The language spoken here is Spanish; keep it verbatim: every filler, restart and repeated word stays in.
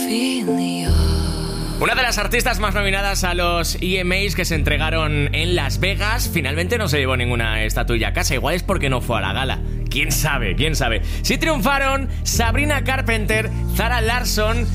Una de las artistas más nominadas a los E M As que se entregaron en Las Vegas finalmente no se llevó ninguna estatuilla a casa. Igual es porque no fue a la gala. ¿Quién sabe? ¿Quién sabe? Sí triunfaron Sabrina Carpenter, Zara Larsson